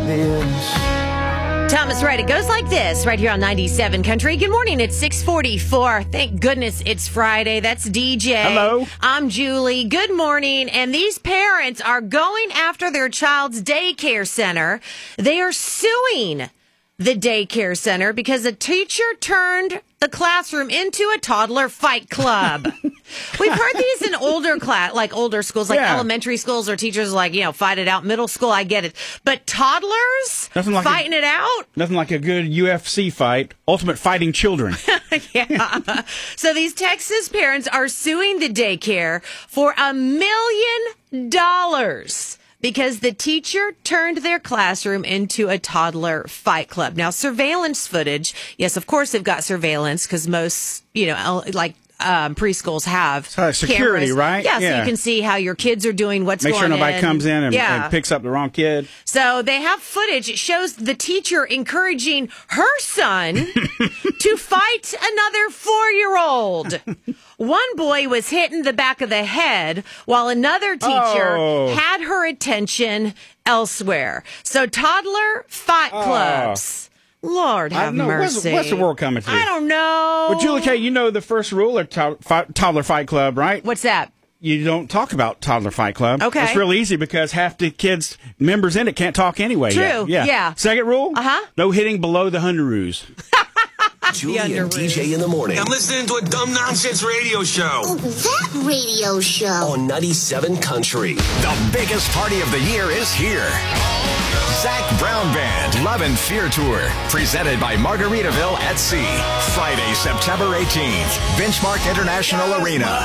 is. Thomas Wright, it goes like this right here on 97 Country. Good morning, it's 6:44. Thank goodness it's Friday. That's DJ. Hello. I'm Julie. Good morning. And these parents are going after their child's daycare center. They are suing the daycare center because a teacher turned the classroom into a toddler fight club. We've heard these in older schools, like elementary schools, or teachers fight it out. Middle school, I get it. But toddlers fighting it out? Nothing like a good UFC fight. Ultimate Fighting Children. Yeah. So these Texas parents are suing the daycare for $1 million because the teacher turned their classroom into a toddler fight club. Now, surveillance footage, yes, of course they've got surveillance because most, preschools have security, cameras. right? Yeah, so you can see how your kids are doing, what's Make going on. Make sure nobody comes in and picks up the wrong kid. So they have footage. It shows the teacher encouraging her son to fight another 4-year-old. One boy was hit in the back of the head while another teacher had her attention elsewhere. So toddler fight clubs. Lord have mercy. What's the world coming to? I don't know. Well, Julie K., you know the first rule of Toddler Fight Club, right? What's that? You don't talk about Toddler Fight Club. Okay. It's real easy because half the kids, members in it, can't talk anyway. True. Yeah. Second rule? Uh-huh. No hitting below the Hundaroos. Julie and DJ in the morning. I'm listening to a dumb nonsense radio show. Oh, that radio show. On 97 Country. The biggest party of the year is here. Zach Brown Band Love and Fear Tour, presented by Margaritaville at Sea. Friday, September 18th, Benchmark International Arena.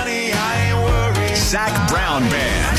Zach Brown Band.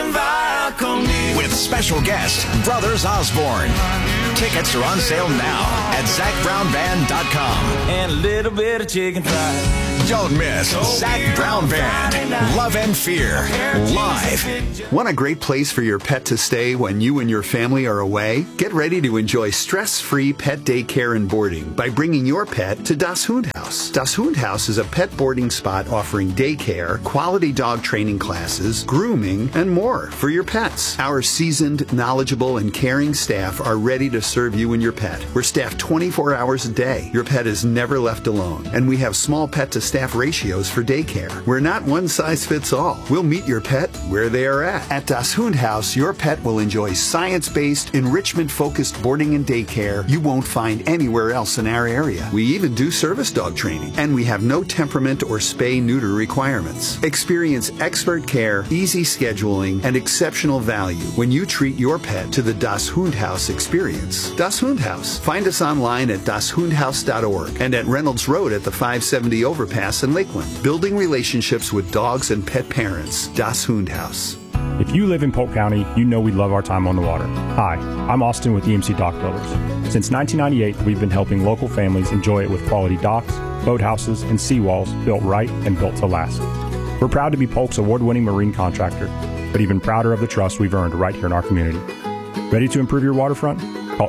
With special guest, Brothers Osborne. Tickets are on sale now at ZachBrownBand.com. And a little bit of chicken fried. Don't miss Zach Brown Band, Love and Fear, live. Want a great place for your pet to stay when you and your family are away? Get ready to enjoy stress-free pet daycare and boarding by bringing your pet to Das Hundhaus. Das Hundhaus is a pet boarding spot offering daycare, quality dog training classes, grooming, and more for your pets. Our seasoned, knowledgeable, and caring staff are ready to serve you and your pet. We're staffed 24 hours a day. Your pet is never left alone. And we have small pet-to-staff ratios for daycare. We're not one size fits all. We'll meet your pet where they are at. At Das Hundhaus, your pet will enjoy science-based, enrichment-focused boarding and daycare you won't find anywhere else in our area. We even do service dog training, and we have no temperament or spay-neuter requirements. Experience expert care, easy scheduling, and exceptional value when you treat your pet to the Das Hundhaus experience. Das Hundhaus. Find us online at dashundhaus.org and at Reynolds Road at the 570 overpass in Lakeland. Building relationships with dogs and pet parents. Das Hundhaus. If you live in Polk County, you know we love our time on the water. Hi, I'm Austin with EMC Dock Builders. Since 1998, we've been helping local families enjoy it with quality docks, boathouses, and seawalls built right and built to last. We're proud to be Polk's award-winning marine contractor, but even prouder of the trust we've earned right here in our community. Ready to improve your waterfront? Call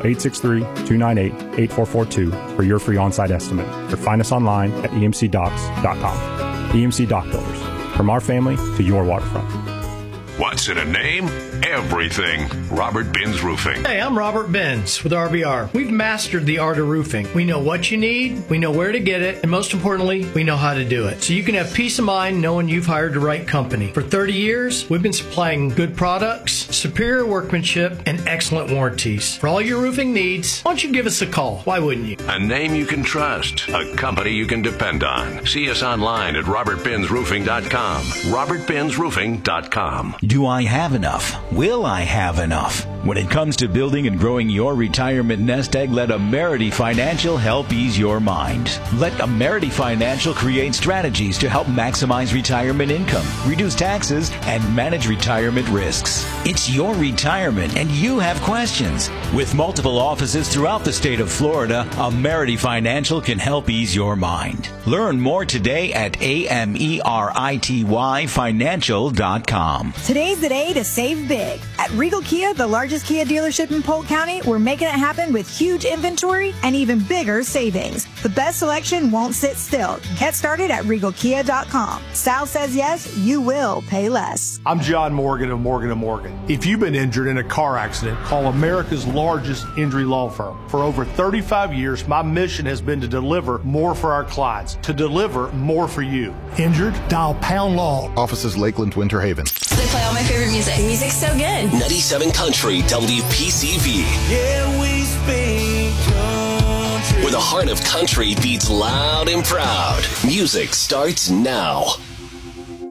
863-298-8442 for your free on-site estimate, or find us online at emcdocks.com. EMC Dock Builders, from our family to your waterfront. What's in a name? Everything. Robert Benz Roofing. Hey, I'm Robert Benz with RBR. We've mastered the art of roofing. We know what you need, we know where to get it, and most importantly, we know how to do it. So you can have peace of mind knowing you've hired the right company. For 30 years, we've been supplying good products, superior workmanship, and excellent warranties. For all your roofing needs, why don't you give us a call? Why wouldn't you? A name you can trust. A company you can depend on. See us online at robertbenzroofing.com. robertbenzroofing.com. Do I have enough? Will I have enough? When it comes to building and growing your retirement nest egg, let Amerity Financial help ease your mind. Let Amerity Financial create strategies to help maximize retirement income, reduce taxes, and manage retirement risks. It's your retirement, and you have questions. With multiple offices throughout the state of Florida, Amerity Financial can help ease your mind. Learn more today at AMERITYFinancial.com. Today's the day to save big. At Regal Kia, the largest largest Kia dealership in Polk County, we're making it happen with huge inventory and even bigger savings. The best selection won't sit still. Get started at RegalKia.com. Sal says yes, you will pay less. I'm John Morgan of Morgan & Morgan. If you've been injured in a car accident, call America's largest injury law firm. For over 35 years, my mission has been to deliver more for our clients, to deliver more for you. Injured? Dial Pound Law. Offices Lakeland, Winter Haven. They play all my favorite music. Music's so good. 97 Country WPCV. Yeah, we speak country. Where the heart of country beats loud and proud. Music starts now.